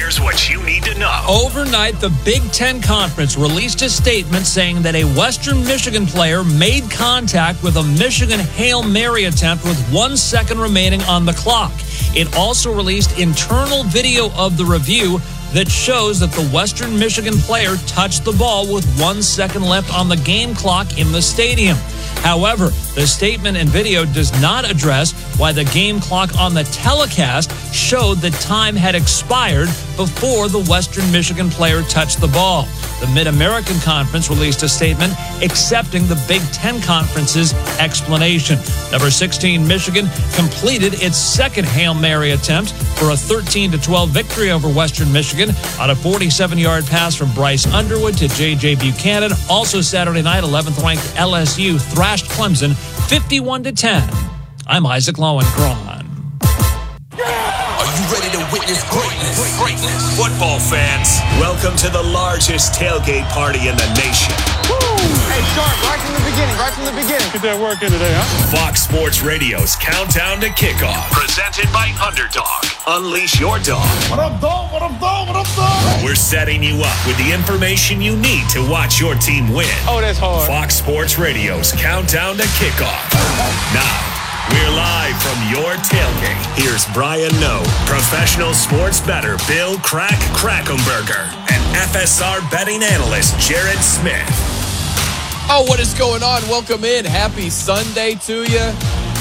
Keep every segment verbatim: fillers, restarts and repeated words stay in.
Here's what you need to know. Overnight, the Big Ten Conference released a statement saying that a Western Michigan player made contact with a Michigan Hail Mary attempt with one second remaining on the clock. It also released internal video of the review that shows that the Western Michigan player touched the ball with one second left on the game clock in the stadium. However, the statement and video does not address why the game clock on the telecast showed that time had expired before the Western Michigan player touched the ball. The Mid-American Conference released a statement accepting the Big Ten Conference's explanation. Number sixteen, Michigan completed its second Hail Mary attempt for a thirteen to twelve victory over Western Michigan on a forty-seven-yard pass from Bryce Underwood to J J. Buchanan. Also Saturday night, eleventh-ranked L S U thrashed Clemson fifty-one to ten. I'm Isaac Lowenkron. Are you ready to witness greatness? Greatness. Football fans, welcome to the largest tailgate party in the nation. Woo! Hey, Sharp, right from the beginning, right from the beginning. Get that work in today, huh? Fox Sports Radio's Countdown to Kickoff. Presented by Underdog. Unleash your dog. What up, dog? What up, dog? What up, dog? We're setting you up with the information you need to watch your team win. Oh, that's hard. Fox Sports Radio's Countdown to Kickoff. Now, we're live from your tailgate. Here's Brian No, professional sports bettor Bill Crack Krackomberger, and F S R betting analyst Jared Smith. Oh, what is going on? Welcome in. Happy Sunday to you.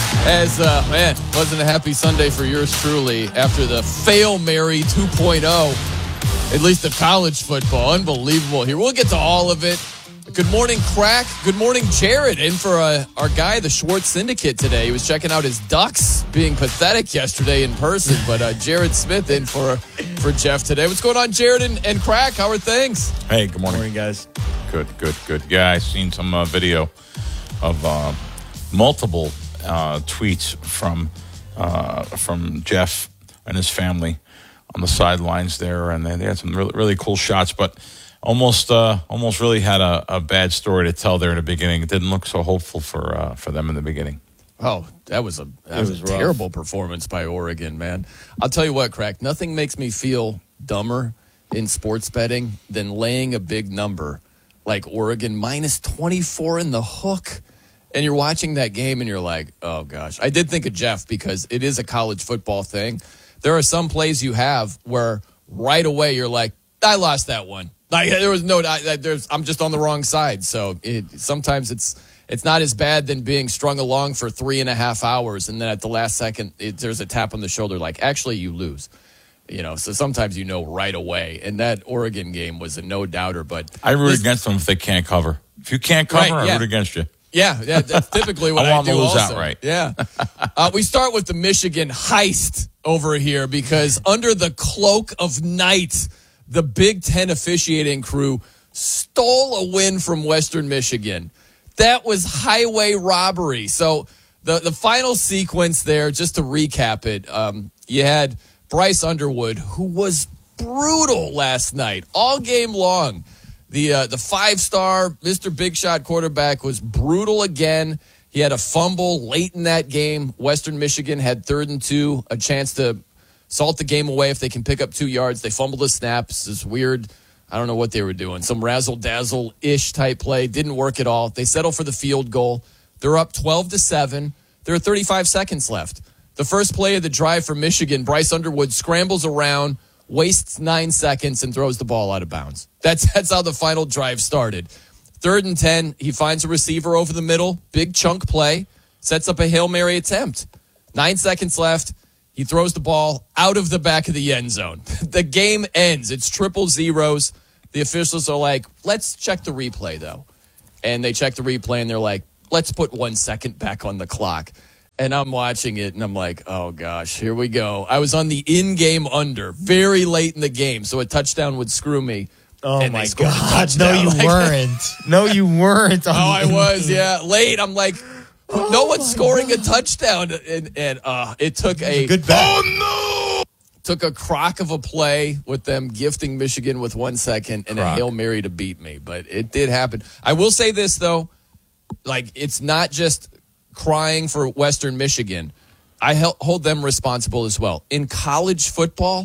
As, uh, man, wasn't a happy Sunday for yours truly after the Fail Mary two point oh, at least of college football. Unbelievable here. We'll get to all of it. Good morning, Crack. Good morning, Jared. In for uh, our guy, the Schwartz Syndicate today. He was checking out his Ducks being pathetic yesterday in person, but uh, Jared Smith in for for Jeff today. What's going on, Jared and, and Crack? How are things? Hey, good morning. Morning, guys. Good, good, good. Yeah, I seen some uh, video of uh, multiple uh, tweets from uh, from Jeff and his family on the sidelines there, and they, they had some really, really cool shots, but almost uh, almost really had a, a bad story to tell there in the beginning. It didn't look so hopeful for uh, for them in the beginning. Oh, that was a that was, was a terrible performance by Oregon, man. I'll tell you what, Crack, nothing makes me feel dumber in sports betting than laying a big number like Oregon minus twenty-four in the hook. And you're watching that game and you're like, oh, gosh. I did think of Jeff because it is a college football thing. There are some plays you have where right away you're like, I lost that one. Like, there was no, I, there's, I'm just on the wrong side. So it, sometimes it's it's not as bad than being strung along for three and a half hours. And then at the last second, it, there's a tap on the shoulder like, actually, you lose. You know, so sometimes you know right away. And that Oregon game was a no-doubter. But I root this, against them if they can't cover. If you can't cover, right, yeah. I root against you. Yeah, yeah, that's typically what I I, want do to lose also. outright. Yeah. Uh, we start with the Michigan heist over here because under the cloak of night, the Big Ten officiating crew stole a win from Western Michigan. That was highway robbery. So the, the final sequence there, just to recap it, um, you had Bryce Underwood, who was brutal last night, all game long. The uh, the five-star Mister Big Shot quarterback was brutal again. He had a fumble late in that game. Western Michigan had third and two, a chance to salt the game away if they can pick up two yards. They fumbled the snaps. This weird, I don't know what they were doing. Some razzle-dazzle-ish type play. Didn't work at all. They settle for the field goal. They're up twelve to seven. There are thirty-five seconds left. The first play of the drive for Michigan, Bryce Underwood scrambles around, wastes nine seconds, and throws the ball out of bounds. That's that's how the final drive started. Third and ten, he finds a receiver over the middle, big chunk play, sets up a Hail Mary attempt. Nine seconds left. He throws the ball out of the back of the end zone. The game ends. It's triple zeros. The officials are like, let's check the replay, though. And they check the replay, and they're like, let's put one second back on the clock. And I'm watching it, and I'm like, oh, gosh, here we go. I was on the in-game under very late in the game, so a touchdown would screw me. Oh, and my God. No, you like, weren't. No, you weren't. Oh, I was, yeah. Late, I'm like, oh, no one's scoring God. a touchdown. And, and uh, it took a, a good bet. Oh, no! Took a crock of a play with them gifting Michigan with one second and crock. a Hail Mary to beat me. But it did happen. I will say this, though. Like, it's not just crying for Western Michigan. I hold them responsible as well. In college football,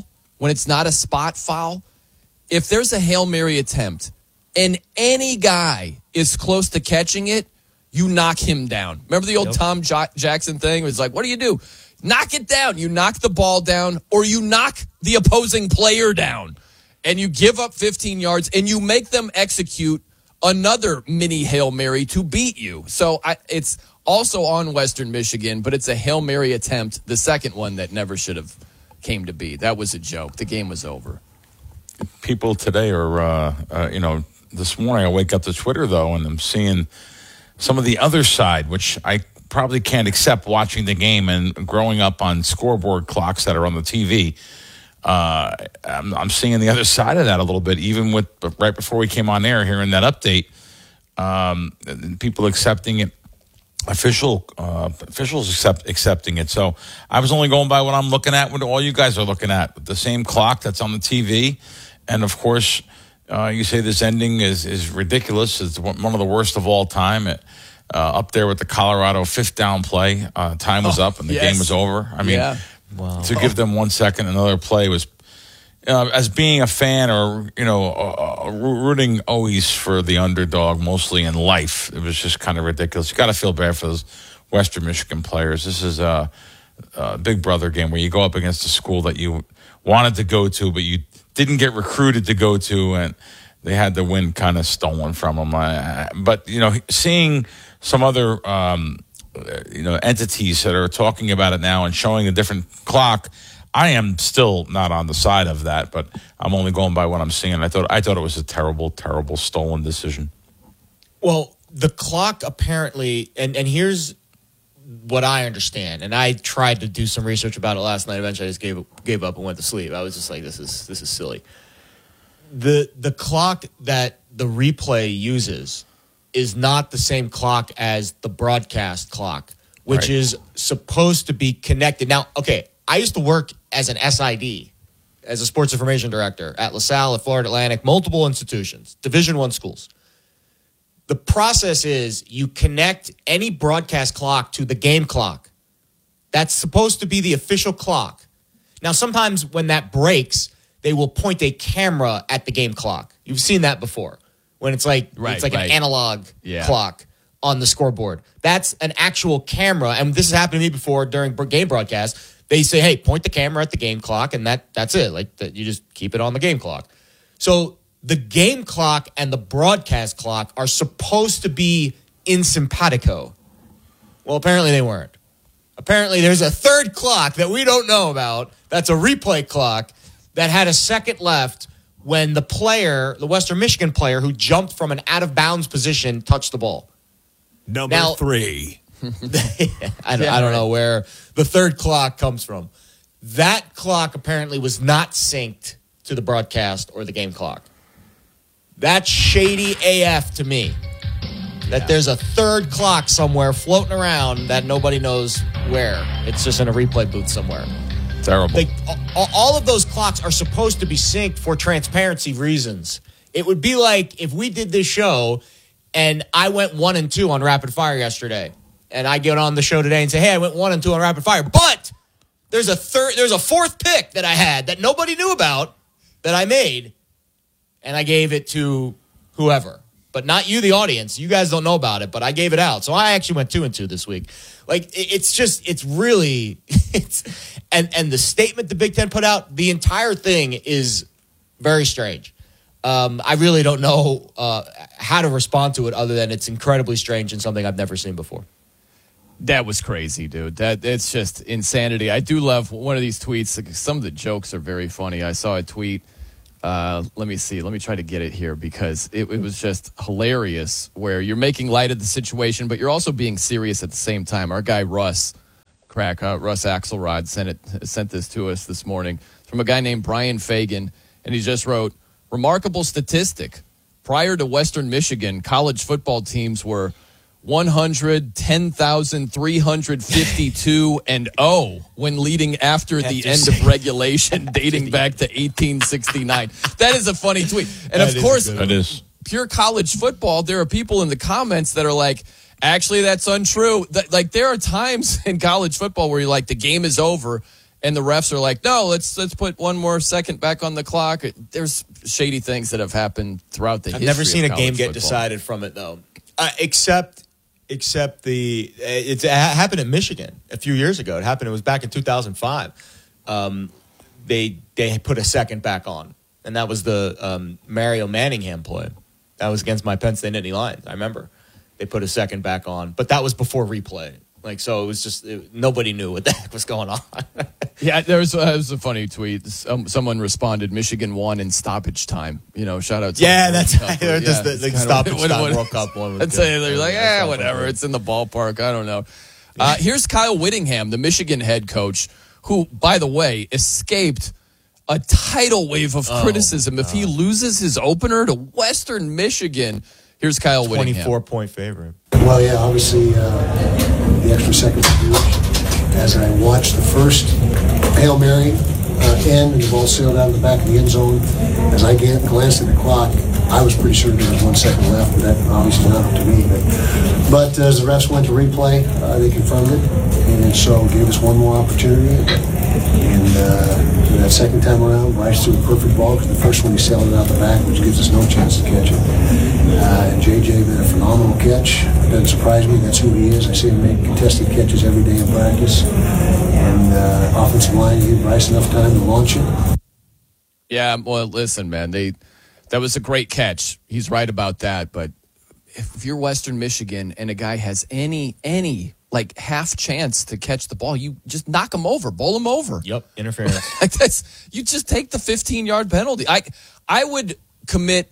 when it's not a spot foul, if there's a Hail Mary attempt and any guy is close to catching it, you knock him down. Remember the old yep. Tom J- Jackson thing? It was like, what do you do? Knock it down. You knock the ball down, or you knock the opposing player down, and you give up fifteen yards, and you make them execute another mini Hail Mary to beat you. So I, it's also on Western Michigan, but it's a Hail Mary attempt, the second one that never should have came to be. That was a joke. The game was over. People today are, uh, uh, you know, this morning I wake up to Twitter, though, and I'm seeing some of the other side, which I probably can't accept watching the game and growing up on scoreboard clocks that are on the T V. Uh, I'm, I'm seeing the other side of that a little bit, even with right before we came on air, hearing that update, um, people accepting it, official uh, officials accept accepting it. So I was only going by what I'm looking at, what all you guys are looking at, the same clock that's on the T V, and of course, uh, you say this ending is is ridiculous. It's one of the worst of all time. It, uh, up there with the Colorado fifth down play, uh, time was oh, up and the yes. game was over. I mean. Yeah. Wow. To give them one second, another play was, uh, as being a fan or, you know, uh, rooting always for the underdog, mostly in life, it was just kind of ridiculous. You got to feel bad for those Western Michigan players. This is a, a Big Brother game where you go up against a school that you wanted to go to, but you didn't get recruited to go to, and they had the win kind of stolen from them. Uh, but, you know, seeing some other um you know, entities that are talking about it now and showing a different clock, I am still not on the side of that, but I'm only going by what I'm seeing. I thought I thought it was a terrible, terrible stolen decision. Well, the clock apparently, and, and here's what I understand, and I tried to do some research about it last night. Eventually, I just gave gave up and went to sleep. I was just like, this is this is silly. The the clock that the replay uses is not the same clock as the broadcast clock, which right. is supposed to be connected. Now, okay, I used to work as an S I D, as a sports information director at LaSalle, at Florida Atlantic, multiple institutions, Division One schools. The process is you connect any broadcast clock to the game clock. That's supposed to be the official clock. Now, sometimes when that breaks, they will point a camera at the game clock. You've seen that before. When it's like right, it's like right. an analog yeah. clock on the scoreboard. That's an actual camera, and this has happened to me before during game broadcasts. They say, "Hey, point the camera at the game clock," and that that's it. Like that, you just keep it on the game clock. So the game clock and the broadcast clock are supposed to be in simpatico. Well, apparently they weren't. Apparently, there's a third clock that we don't know about. That's a replay clock that had a second left when the player, the Western Michigan player who jumped from an out-of-bounds position, touched the ball. Number now, three. I, don't, yeah, I don't know where the third clock comes from. That clock apparently was not synced to the broadcast or the game clock. That's shady A F to me. That yeah. there's a third clock somewhere floating around that nobody knows where. It's just in a replay booth somewhere. Terrible. They, all of those clocks are supposed to be synced for transparency reasons. It would be like if we did this show and I went one and two on Rapid Fire yesterday, and I get on the show today and say, "Hey, I went one and two on Rapid Fire," but there's a third, there's a fourth pick that I had that nobody knew about that I made, and I gave it to whoever, but not you, the audience. You guys don't know about it, but I gave it out, so I actually went two and two this week. Like, it's just, it's really, it's, and, and the statement the Big Ten put out, the entire thing is very strange. Um, I really don't know uh, how to respond to it other than it's incredibly strange and something I've never seen before. That was crazy, dude. That it's just insanity. I do love one of these tweets. Like, some of the jokes are very funny. I saw a tweet. Uh, let me see. Let me try to get it here because it, it was just hilarious where you're making light of the situation, but you're also being serious at the same time. Our guy Russ, crack, uh, Russ Axelrod sent it sent this to us this morning from a guy named Brian Fagan, and he just wrote, "Remarkable statistic. Prior to Western Michigan, college football teams were one hundred ten thousand three hundred fifty-two and oh when leading after the end of regulation dating back to eighteen sixty-nine. That is a funny tweet. And that of course, that is. Pure college football, there are people in the comments that are like, actually, that's untrue. That, like, there are times in college football where you're like, the game is over, and the refs are like, no, let's let's put one more second back on the clock. There's shady things that have happened throughout the I've history never seen of a game college get football. decided from it, though. Uh, except except the it's, it happened at Michigan a few years ago. It happened. It was back in two thousand five. Um, they they put a second back on, and that was the um, Mario Manningham play. That was against my Penn State Nittany Lions. I remember they put a second back on, but that was before replay. Like, so it was just it, nobody knew what the heck was going on. Yeah, there was, uh, was a funny tweet. Some, someone responded, Michigan won in stoppage time. You know, shout out to Yeah, the that's World Cup. yeah, Yeah, the, it's the kinda stoppage what- time what- World Cup one. Was I'd good. say they're like, That's eh, not whatever. funny. It's in the ballpark. I don't know. Uh, here's Kyle Whittingham, the Michigan head coach, who, by the way, escaped a tidal wave of criticism if he loses his opener to Western Michigan. Here's Kyle Whittingham. twenty-four point favorite. Well, yeah, obviously uh, the extra second was huge. As I watched the first Hail Mary uh, end and the ball sailed out of the back of the end zone, as I gan- glanced at the clock, I was pretty sure there was one second left, but that obviously not up to me. But, but as the refs went to replay, uh, they confirmed it, and so gave us one more opportunity. And uh, that second time around, Bryce threw a perfect ball because the first one he sailed it out the back, which gives us no chance to catch it. Uh, and J J made a phenomenal catch. Doesn't surprise me. That's who he is. I see him make contested catches every day in practice. And uh, offensive line gave Bryce enough time to launch it. Yeah, well, listen, man, they that was a great catch. He's right about that. But if you're Western Michigan and a guy has any any like half chance to catch the ball, you just knock him over, bowl him over. Yep, interference. Like that's, you just take the fifteen yard penalty. I I would commit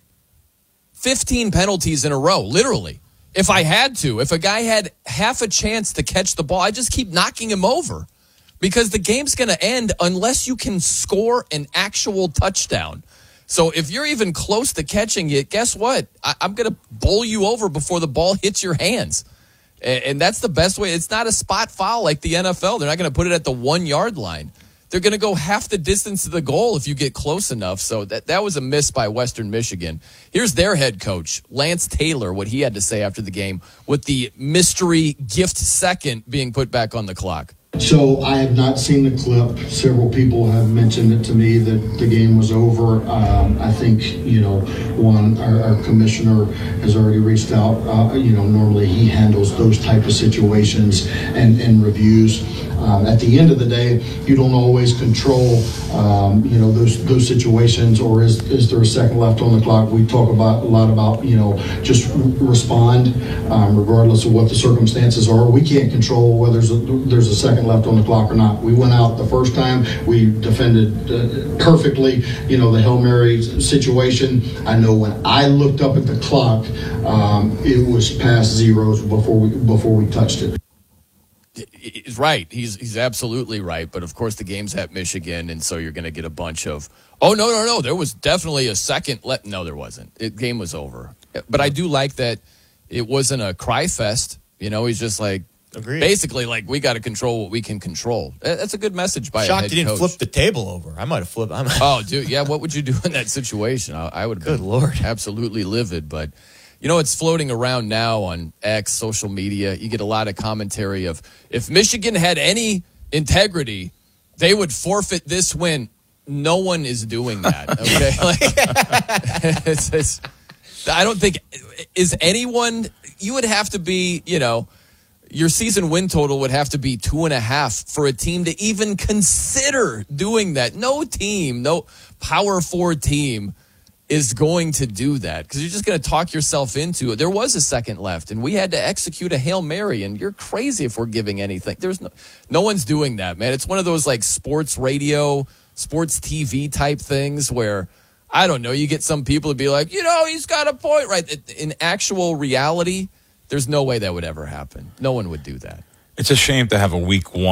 fifteen penalties in a row, literally, if I had to. If a guy had half a chance to catch the ball, I just keep knocking him over because the game's going to end unless you can score an actual touchdown. So if you're even close to catching it, guess what? I, I'm going to bowl you over before the ball hits your hands. And, and that's the best way. It's not a spot foul like the N F L. They're not going to put it at the one yard line. They're going to go half the distance to the goal if you get close enough. So that, that was a miss by Western Michigan. Here's their head coach, Lance Taylor, what he had to say after the game with the mystery gift second being put back on the clock. So I have not seen the clip. Several people have mentioned it to me that the game was over. Um, I think, you know, one, our, our commissioner has already reached out. Uh, you know, normally he handles those type of situations and, and reviews. Um, at the end of the day, you don't always control, um, you know, those those situations. Or is is there a second left on the clock? We talk about a lot about, you know, just respond, um, regardless of what the circumstances are. We can't control whether there's a, there's a second left on the clock or not. We went out the first time. We defended uh, perfectly, you know, the Hail Mary situation. I know when I looked up at the clock, um, it was past zeros before we before we touched it. He's right. He's he's absolutely right. But of course, the game's at Michigan, and so you're going to get a bunch of, oh no no no, there was definitely a second. Let no, there wasn't. The game was over. But I do like that it wasn't a cry fest. You know, he's just like, Agreed. basically like we got to control what we can control. That's a good message by a Shocked head he didn't coach. flip the table over. I might have flipped. I might. Oh, dude, yeah. What would you do in that situation? I, I would have Good been Lord. absolutely livid. But you know, it's floating around now on X, social media. You get a lot of commentary of if Michigan had any integrity, they would forfeit this win. No one is doing that. Okay, like, it's, it's, I don't think is anyone. You would have to be, you know. Your season win total would have to be two and a half for a team to even consider doing that. No team, no power four team is going to do that because you're just going to talk yourself into it. There was a second left, and we had to execute a Hail Mary, and you're crazy if we're giving anything. There's no, no one's doing that, man. It's one of those like sports radio, sports T V type things where, I don't know, you get some people to be like, you know, he's got a point, right? In actual reality, there's no way that would ever happen. No one would do that. It's a shame to have a week one